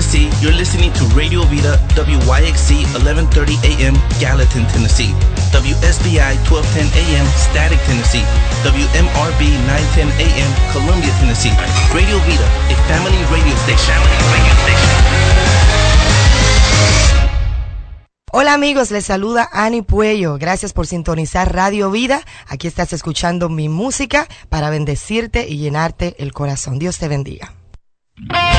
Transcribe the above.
Tennessee, you're listening to Radio Vida, WYXC 1130 AM, Gallatin, Tennessee. WSBI 1210 AM, Static, Tennessee. WMRB 910 AM, Columbia, Tennessee. Radio Vida, a family radio station. Hola amigos, les saluda Ani Puello. Gracias por sintonizar Radio Vida. Aquí estás escuchando mi música para bendecirte y llenarte el corazón. Dios te bendiga.